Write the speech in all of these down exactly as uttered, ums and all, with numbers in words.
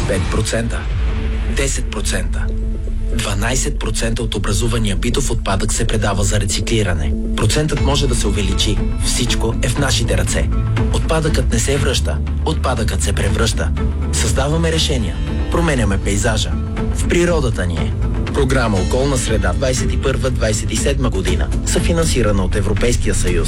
пет процента, десет процента, дванайсет процента от образувания битов отпадък се предава за рециклиране. Процентът може да се увеличи. Всичко е в нашите ръце. Отпадъкът не се връща. Отпадъкът се превръща. Създаваме решения. Променяме пейзажа. В природата ни е. Програма Околна среда двайсет и първа двайсет и седма година. Съфинансирана от Европейския съюз.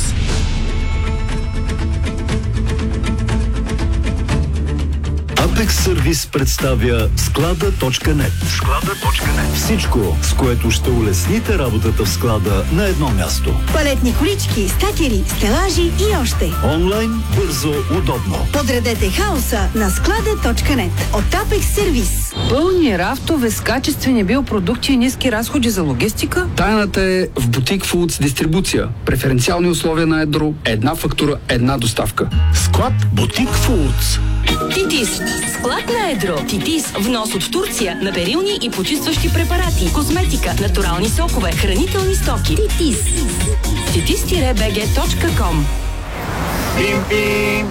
Apex Service представя склада точка нет. Склада точка нет. Всичко, с което ще улесните работата в склада на едно място. Палетни колички, стакери, стелажи и още. Онлайн, бързо, удобно. Подредете хаоса на склада точка нет от Apex Service. Пълни рафтове с качествени биопродукти и ниски разходи за логистика? Тайната е в Бутик Фудс дистрибуция. Преференциални условия на едро, една фактура, една доставка. Склад Бутик Фудс. Титис. Склад на едро. Титис. Внос от Турция на перилни и почистващи препарати, козметика, натурални сокове, хранителни стоки. Титис. титис би джи точка ком. Бим, бим,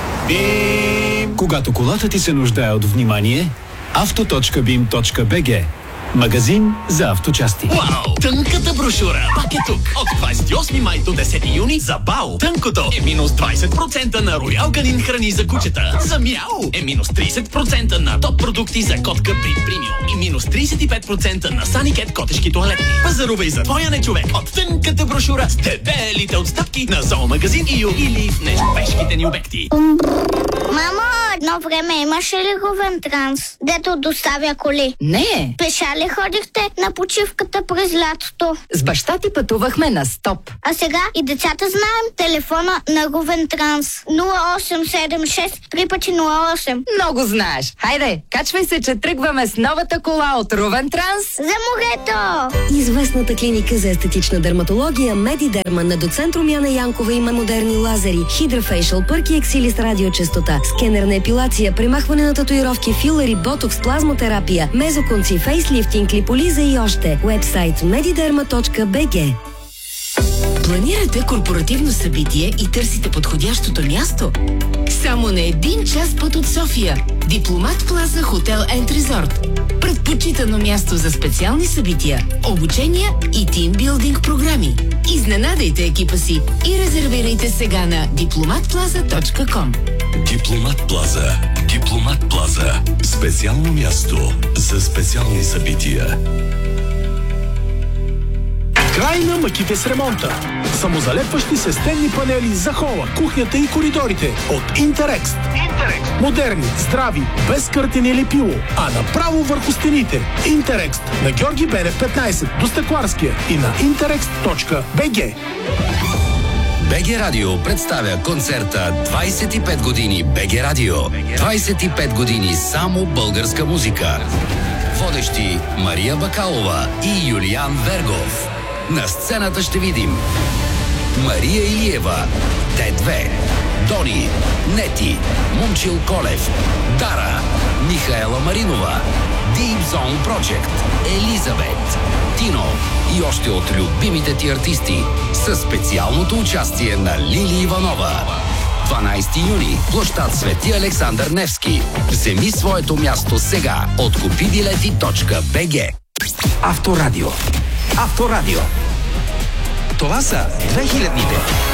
бим. Когато колата ти се нуждае от внимание, авто точка бим точка би джи. Магазин за авточасти. Вау! Тънката брошура пак е тук. От двайсет и осми май до десети юни за Бао. Тънкото е минус двайсет процента на Роял Канин храни за кучета. За Мяу е минус трийсет процента на топ продукти за котка при премиум. И минус трийсет и пет процента на Саникет котешки тоалетни. Пазарувай за твоя нечовек от тънката брошура с дебелите отстъпки на Зоомагазин ИЮ или в нечовешките ни обекти. Мамо, едно време имаше ли Ровен Транс, дето доставя коли? Не. Пеша ли ходихте на почивката през лятото? С баща ти пътувахме на стоп. А сега и децата знаем телефона на Ровен Транс. нула осем седем шест три пъти нула осем. Много знаеш. Хайде, качвай се, че тръгваме с новата кола от Ровен Транс. За морето! Известната клиника за естетична дерматология Медидерма на доцент Румяна Янкова има модерни лазери, хидрофейшъл, пърки ексили с радиочестота, скенер на епилация, премахване на татуировки, филери, ботокс, плазмотерапия, мезоконци, фейслифтинг, липолиза и още. Уебсайт медидерма точка би джи. Планирате корпоративно събитие и търсите подходящото място? Само на един час път от София. Дипломат Плаза Хотел енд Резорт. Предпочитано място за специални събития, обучения и тимбилдинг програми. Изненадайте екипа си и резервирайте сега на дипломат плаза точка ком. Дипломат Плаза. Дипломат Плаза. Специално място за специални събития. Край на мъките с ремонта. Самозалепващи се стенни панели за хола, кухнята и коридорите от Интерекст. Интерекст. Модерни, здрави, без къртене лепило, а направо върху стените. Интерекст на Георги Бенев петнайсет до Стъкларския и на интерекст точка би джи. БГ Радио представя концерта двайсет и пет години БГ Радио. двайсет и пет години само българска музика. Водещи Мария Бакалова и Юлиан Вергов. На сцената ще видим Мария Илиева, Т две, Дони, Нети, Момчил Колев, Дара, Михаела Маринова, Deep Zone Project, Елизабет, Тино и още от любимите ти артисти със специалното участие на Лили Иванова. дванайсети юни, площад Свети Александър Невски. Вземи своето място сега от купи билети точка би джи. Авторадио. Авторадио. Това са две хилядните.